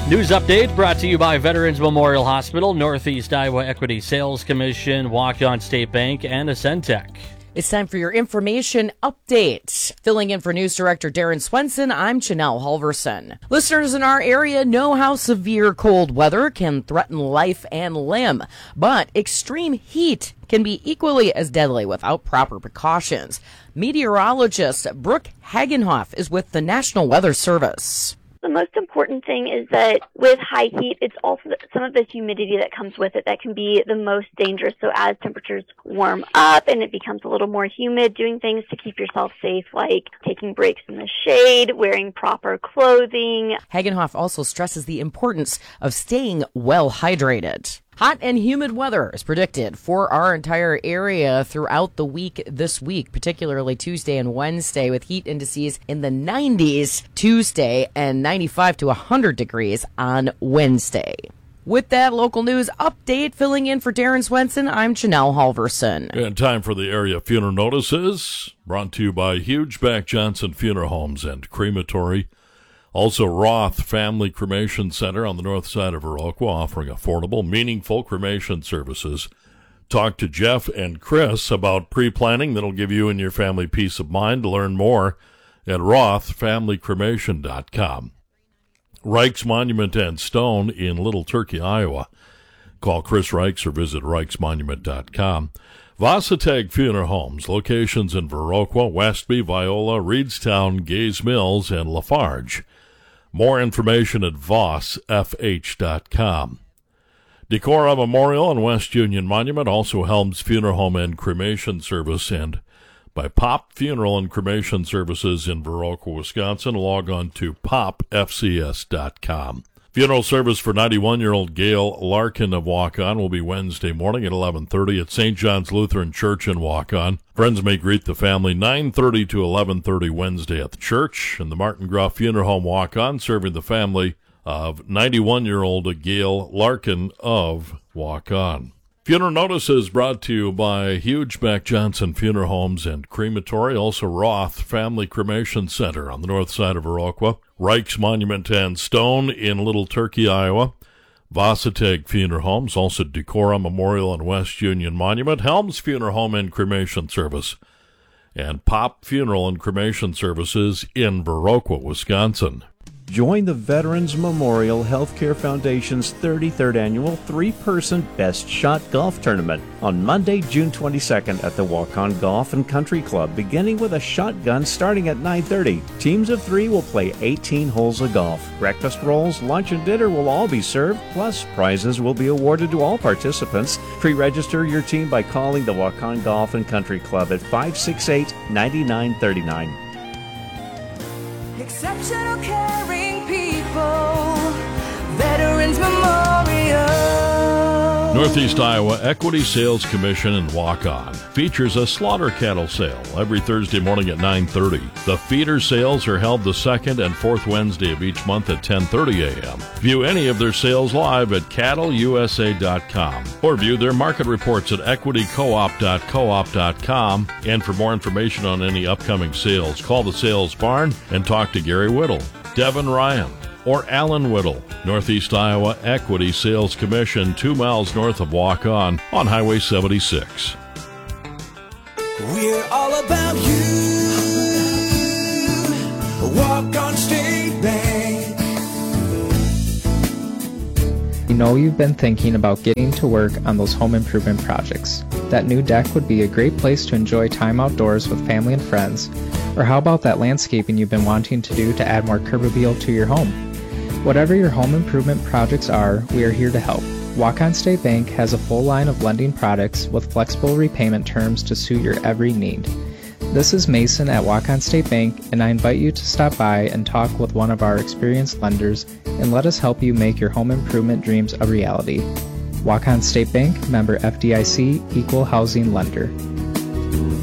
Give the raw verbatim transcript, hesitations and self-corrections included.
News update brought to you by Veterans Memorial Hospital, Northeast Iowa Equity Sales Commission, Walk-On State Bank, and Ascentech. It's time for your information update. Filling in for News Director Darren Swenson, I'm Janelle Halverson. Listeners in our area know how severe cold weather can threaten life and limb, but extreme heat can be equally as deadly without proper precautions. Meteorologist Brooke Hagenhoff is with the National Weather Service. The most important thing is that with high heat, it's also some of the humidity that comes with it that can be the most dangerous. So as temperatures warm up and it becomes a little more humid, doing things to keep yourself safe, like taking breaks in the shade, wearing proper clothing. Hagenhoff also stresses the importance of staying well hydrated. Hot and humid weather is predicted for our entire area throughout the week this week, particularly Tuesday and Wednesday, with heat indices in the nineties Tuesday and ninety-five to one hundred degrees on Wednesday. With that local news update, filling in for Darren Swenson, I'm Janelle Halverson. And time for the area funeral notices, brought to you by Hugeback Johnson Funeral Homes and Crematory. Also, Roth Family Cremation Center on the north side of Viroqua, offering affordable, meaningful cremation services. Talk to Jeff and Chris about pre-planning that'll give you and your family peace of mind. To learn more at roth family cremation dot com. Reichs Monument and Stone in Little Turkey, Iowa. Call Chris Reichs or visit reichs monument dot com. Vossatag Funeral Homes, locations in Viroqua, Westby, Viola, Reedstown, Gaze Mills, and Lafarge. More information at voss f h dot com. Decorah Memorial and West Union Monument, also Helms Funeral Home and Cremation Service, and by Pop Funeral and Cremation Services in Viroqua, Wisconsin. Log on to pop f c s dot com. Funeral service for ninety-one-year-old Gail Larkin of Walk-On will be Wednesday morning at eleven thirty at Saint John's Lutheran Church in Walk-On. Friends may greet the family nine thirty to eleven thirty Wednesday at the church. And the Martin Groff Funeral Home Walk-On, serving the family of ninety-one-year-old Gail Larkin of Walk-On. Funeral notices brought to you by Hugeback Johnson Funeral Homes and Crematory, also Roth Family Cremation Center on the north side of Viroqua, Reichs Monument and Stone in Little Turkey, Iowa, Vossatag Funeral Homes, also Decorah Memorial and West Union Monument, Helms Funeral Home and Cremation Service, and Pop Funeral and Cremation Services in Viroqua, Wisconsin. Join the Veterans Memorial Healthcare Foundation's thirty-third annual three-person Best Shot Golf Tournament on Monday, June twenty-second at the Walk-On Golf and Country Club, beginning with a shotgun starting at nine thirty. Teams of three will play eighteen holes of golf. Breakfast rolls, lunch, and dinner will all be served, plus prizes will be awarded to all participants. Pre-register your team by calling the Walk-On Golf and Country Club at five six eight, nine nine three nine. Exceptional caring people, Veterans Memorial. Northeast Iowa Equity Sales Commission in Walk-On features a slaughter cattle sale every Thursday morning at nine thirty. The feeder sales are held the second and fourth Wednesday of each month at ten thirty a.m. View any of their sales live at cattle u s a dot com or view their market reports at equity coop dot coop dot com. And for more information on any upcoming sales, call the sales barn and talk to Gary Whittle, Devin Ryan, or Alan Whittle. Northeast Iowa Equity Sales Commission, two miles north of Walk-On on Highway seventy-six. We're all about you. Walk-On State Bank. You know you've been thinking about getting to work on those home improvement projects. That new deck would be a great place to enjoy time outdoors with family and friends. Or how about that landscaping you've been wanting to do to add more curb appeal to your home? Whatever your home improvement projects are, we are here to help. Walk-On State Bank has a full line of lending products with flexible repayment terms to suit your every need. This is Mason at Walk-On State Bank, and I invite you to stop by and talk with one of our experienced lenders and let us help you make your home improvement dreams a reality. Walk-On State Bank, member F D I C, equal housing lender.